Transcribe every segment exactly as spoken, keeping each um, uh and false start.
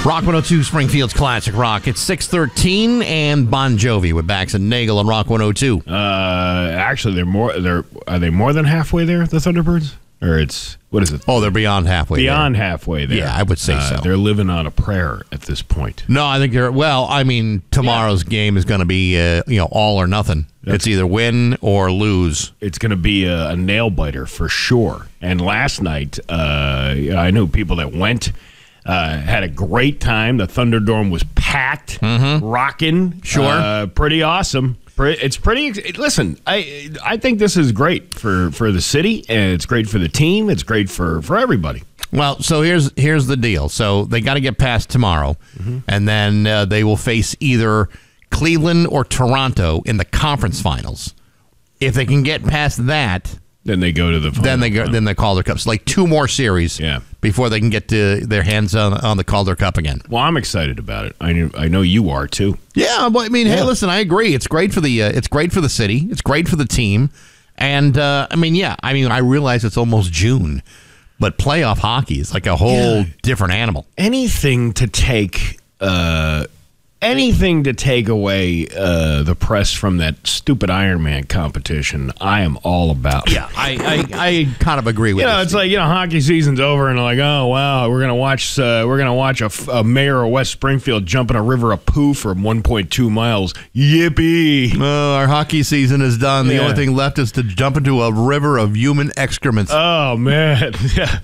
Rock one oh two, Springfield's Classic Rock. It's six thirteen, and Bon Jovi with Bax and Nagel on Rock one oh two. Uh, actually, they're more. They're are they more than halfway there? The Thunderbirds, or it's what is it? Oh, they're beyond halfway. Beyond there. halfway there. Yeah, I would say uh, so. They're living on a prayer at this point. No, I think they're. Well, I mean, tomorrow's yeah. game is going to be, uh, you know, all or nothing. That's, it's either win or lose. It's going to be a, a nail biter for sure. And last night, uh, I knew people that went. Uh, had a great time. The Thunderdome was packed, mm-hmm. rocking. Sure. Uh, pretty awesome. It's pretty. Listen, I I think this is great for, for the city, and it's great for the team. It's great for, for everybody. Well, so here's here's the deal. So they got to get past tomorrow, mm-hmm. and then uh, they will face either Cleveland or Toronto in the conference finals. If they can get past that, then they go to the final. Then they go. Then they Calder Cup. So like two more series. Yeah. Before they can get to their hands on, on the Calder Cup again. Well, I'm excited about it. I know, I know you are too. Yeah, well, I mean, yeah. hey, listen, I agree. It's great for the uh, it's great for the city. It's great for the team, and uh, I mean, yeah, I mean, I realize it's almost June, but playoff hockey is like a whole yeah. different animal. Anything to take. Uh, Anything to take away uh, the press from that stupid Ironman competition, I am all about. Yeah, I, I, I kind of agree with you. You know, it's like, you know, hockey season's over, and like, oh wow, we're gonna watch uh, we're gonna watch a, a mayor of West Springfield jump in a river of poo for one point two miles. Yippee! Oh, our hockey season is done. The yeah. only thing left is to jump into a river of human excrements. Oh man, yeah.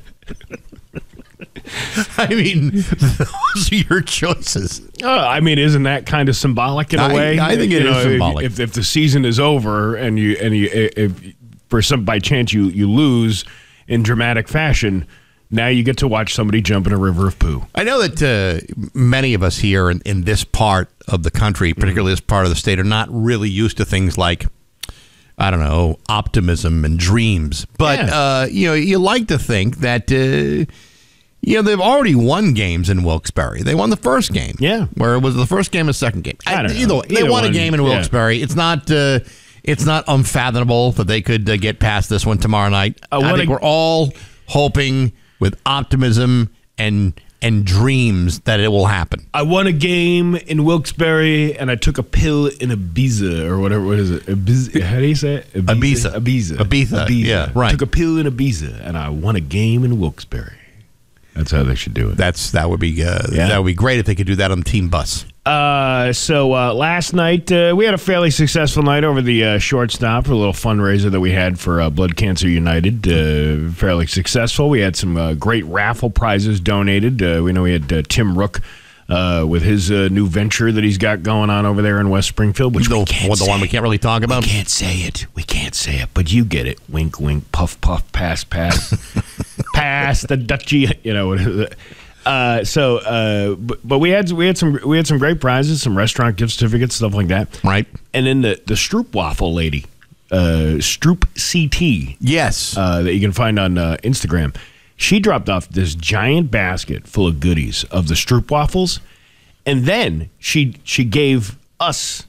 I mean, those are your choices. Uh, I mean, isn't that kind of symbolic in a I, way? I think it you is know, symbolic. If, if the season is over and you and you if for some by chance you you lose in dramatic fashion, now you get to watch somebody jump in a river of poo. I know that uh, many of us here in, in this part of the country, particularly mm-hmm. this part of the state, are not really used to things like, I don't know, optimism and dreams. But yeah. uh, you know, you like to think that. Uh, You know, they've already won games in Wilkes-Barre. They won the first game. Yeah. Where it was the first game and second game. I don't Either know. way, they Either won one, a game in Wilkes-Barre. Yeah. It's not uh, it's not unfathomable that they could uh, get past this one tomorrow night. Uh, I think a- we're all hoping with optimism and and dreams that it will happen. I won a game in Wilkes-Barre, and I took a pill in Ibiza, or whatever. What is it? Ibiza, how do you say it? Ibiza. Ibiza. Ibiza. Ibiza. Yeah, right. Took a pill in Ibiza, and I won a game in Wilkes-Barre. That's how they should do it. That's that would be uh, yeah. that would be great if they could do that on the team bus. Uh, so uh, last night uh, we had a fairly successful night over the uh, shortstop for a little fundraiser that we had for uh, Blood Cancer United. Uh, fairly successful. We had some uh, great raffle prizes donated. Uh, we know we had uh, Tim Rook. Uh, with his uh, new venture that he's got going on over there in West Springfield, which the, we can't what, the say. one we can't really talk about. We can't say it. We can't say it, but you get it. Wink, wink, puff, puff, pass, pass, pass the Dutchie. You know. Uh, so, uh, but, but we had we had some we had some great prizes, some restaurant gift certificates, stuff like that. Right. And then the the Stroopwafel lady, uh, Stroop C T. Yes. Uh, that you can find on uh, Instagram. She dropped off this giant basket full of goodies of the Stroopwafels, and then she she gave us,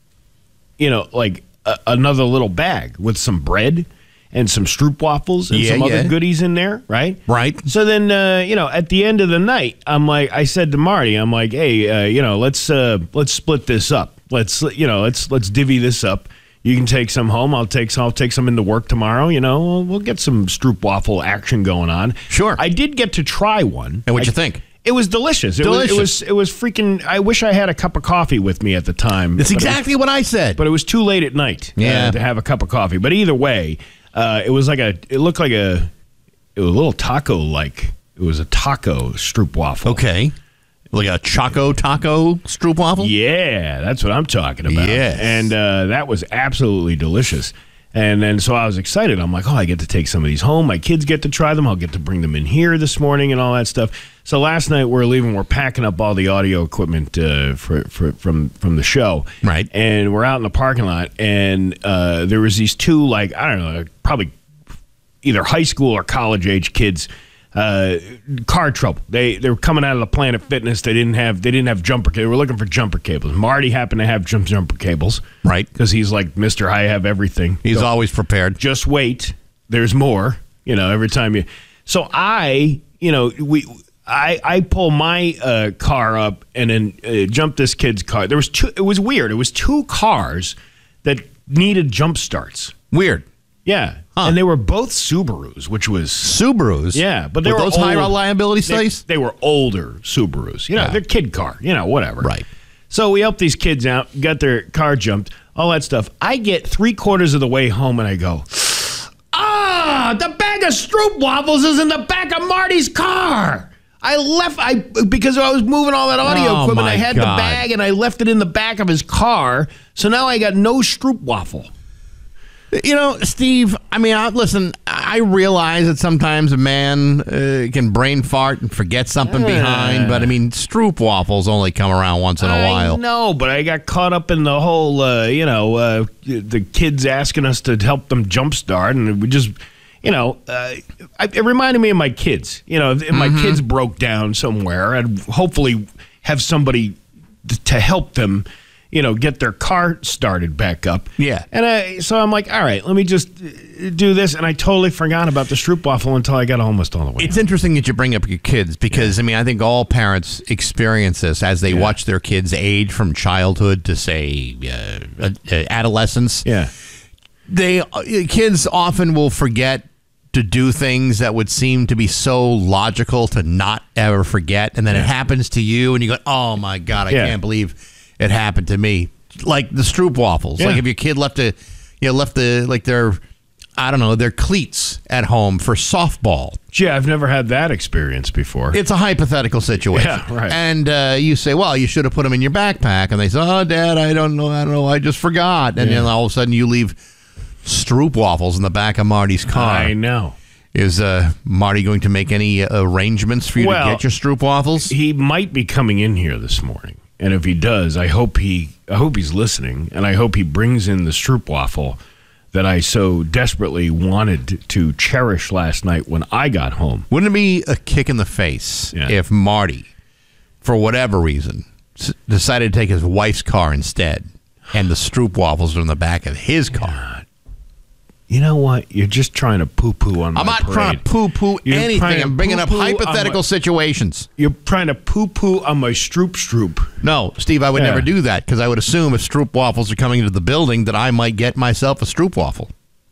you know, like a, another little bag with some bread and some Stroopwafels and yeah, some yeah. other goodies in there, right? Right. So then, uh, you know, at the end of the night, I'm like, I said to Marty, I'm like, hey, uh, you know, let's uh, let's split this up. Let's you know, let's let's divvy this up. You can take some home. I'll take some. I'll take some into work tomorrow. You know, we'll, we'll get some Stroopwafel action going on. Sure. I did get to try one. And what'd I, you think? It was delicious. It delicious. Was, it was. It was freaking. I wish I had a cup of coffee with me at the time. That's exactly was, what I said. But it was too late at night. Yeah. Uh, to have a cup of coffee. But either way, uh, it was like a. It looked like a. It was a little taco like. It was a taco Stroopwafel. Okay. Like a Choco Taco Stroopwafel? Yeah, that's what I'm talking about. Yes. And uh, that was absolutely delicious. And then so I was excited. I'm like, oh, I get to take some of these home. My kids get to try them. I'll get to bring them in here this morning and all that stuff. So last night we're leaving. We're packing up all the audio equipment uh, for, for from from the show. Right. And we're out in the parking lot. And uh, there was these two, like, I don't know, probably either high school or college age kids. Uh, car trouble. They they were coming out of the Planet Fitness. They didn't have they didn't have jumper. They were looking for jumper cables. Marty happened to have jump jumper cables, right? Because he's like Mister I have everything. He's so, always prepared. Just wait. There's more. You know, every time you. So I, you know, we. I, I pull my uh, car up and then uh, jump this kid's car. There was two. It was weird. It was two cars that needed jump starts. Weird. Yeah. Huh. And they were both Subarus, which was... Subarus? Yeah. But they were were those old, high reliability studies? They, they were older Subarus. You know, yeah. they're kid car. You know, whatever. Right. So we helped these kids out, got their car jumped, all that stuff. I get three quarters of the way home and I go, ah, the bag of Stroop waffles is in the back of Marty's car. I left, I because I was moving all that audio oh equipment, I had God. the bag and I left it in the back of his car. So now I got no Stroop waffle. You know, Steve, I mean, I, listen, I realize that sometimes a man uh, can brain fart and forget something Uh. behind, but I mean, Stroop waffles only come around once in a I while. know, but I got caught up in the whole, uh, you know, uh, the kids asking us to help them jumpstart, and we just, you know, uh, it reminded me of my kids. You know, if my mm-hmm. kids broke down somewhere, I'd hopefully have somebody to help them, you know, get their car started back up. Yeah. And I, so I'm like, all right, let me just do this. And I totally forgot about the Stroop waffle until I got almost all the way. It's home. interesting that you bring up your kids because, yeah. I mean, I think all parents experience this as they yeah. watch their kids age from childhood to, say, uh, adolescence. Yeah. They kids often will forget to do things that would seem to be so logical to not ever forget. And then yeah. it happens to you and you go, oh, my God, I yeah. can't believe it happened to me. Like the Stroop waffles. Yeah. Like if your kid left a, you know, left the like their, I don't know, their cleats at home for softball. Gee, I've never had that experience before. It's a hypothetical situation. Yeah, right. And uh, you say, well, you should have put them in your backpack. And they say, oh, Dad, I don't know, I don't know, I just forgot. And yeah. then all of a sudden you leave Stroop waffles in the back of Marty's car. I know. Is uh, Marty going to make any uh, arrangements for you well, to get your Stroop waffles? He might be coming in here this morning. And if he does, I hope he I hope he's listening, and I hope he brings in the Stroop waffle that I so desperately wanted to cherish last night when I got home. Wouldn't it be a kick in the face yeah. if Marty, for whatever reason, s- decided to take his wife's car instead, and the Stroop waffles are in the back of his car? God. You know what? You're just trying to poo-poo on my I'm not parade. trying to poo-poo You're anything. I'm bringing up hypothetical my, situations. You're trying to poo-poo on my Stroop Stroop. No, Steve, I would yeah. never do that because I would assume if Stroop waffles are coming into the building that I might get myself a Stroop waffle.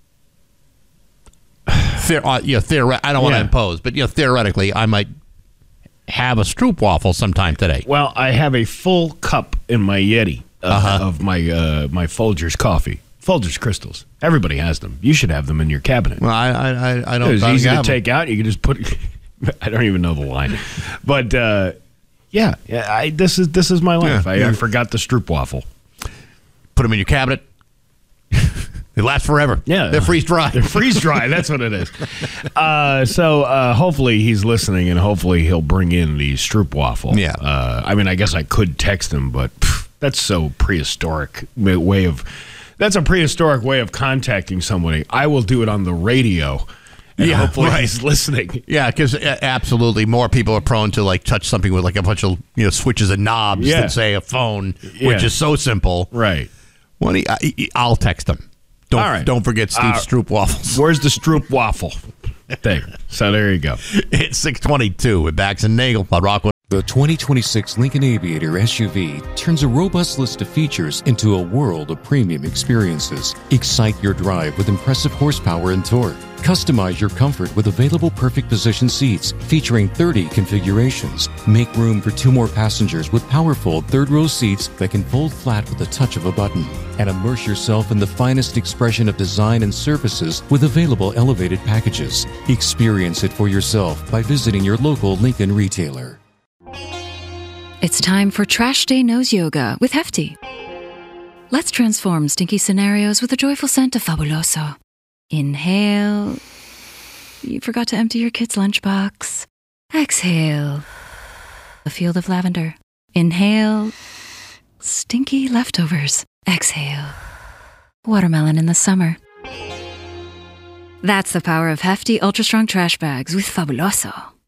Theor- uh, you know, theore- I don't want to yeah. impose, but you know, theoretically, I might have a Stroop waffle sometime today. Well, I have a full cup in my Yeti of, uh-huh. of my uh, my Folgers coffee. Folgers crystals. Everybody has them. You should have them in your cabinet. Well, I I, I don't. It's I don't easy to them. take out. You can just put. I don't even know the line, but uh, yeah, yeah. I, this is this is my life. Yeah, I, yeah. I forgot the Stroop waffle. Put them in your cabinet. They last forever. Yeah, they're freeze dry. They're freeze dry. That's what it is. Uh, so uh, hopefully he's listening, and hopefully he'll bring in the Stroop waffle. Yeah. Uh, I mean, I guess I could text him, but pff, that's so prehistoric way of. That's a prehistoric way of contacting somebody. I will do it on the radio. And yeah, hopefully right. he's listening. Yeah, because uh, absolutely more people are prone to like touch something with like a bunch of you know switches and knobs yeah. than say a phone, yeah. which is so simple. Right. Well, he, I, I'll text him. Don't All right. don't forget Steve uh, Stroop waffles. Where's the Stroop waffle? There. So there you go. It's six twenty-two with Bax and Nagel on Rockwood. The twenty twenty-six Lincoln Aviator S U V turns a robust list of features into a world of premium experiences. Excite your drive with impressive horsepower and torque. Customize your comfort with available perfect position seats featuring thirty configurations. Make room for two more passengers with powerful third-row seats that can fold flat with the touch of a button. And immerse yourself in the finest expression of design and services with available elevated packages. Experience it for yourself by visiting your local Lincoln retailer. It's time for Trash Day Nose Yoga with Hefty. Let's transform stinky scenarios with a joyful scent of Fabuloso. Inhale. You forgot to empty your kid's lunchbox. Exhale. A field of lavender. Inhale. Stinky leftovers. Exhale. Watermelon in the summer. That's the power of Hefty Ultra Strong Trash Bags with Fabuloso.